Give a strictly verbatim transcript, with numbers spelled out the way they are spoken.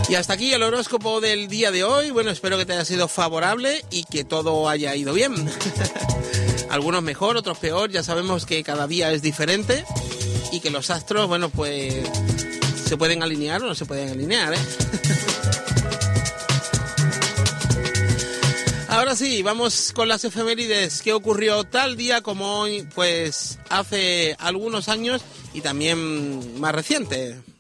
Y hasta aquí el horóscopo del día de hoy. Bueno, espero que te haya sido favorable y que todo haya ido bien. Algunos mejor, otros peor. Ya sabemos que cada día es diferente y que los astros, bueno, pues se pueden alinear o no se pueden alinear, ¿eh? Ahora sí, vamos con las efemérides. ¿Qué ocurrió tal día como hoy? Pues hace algunos años y también más reciente.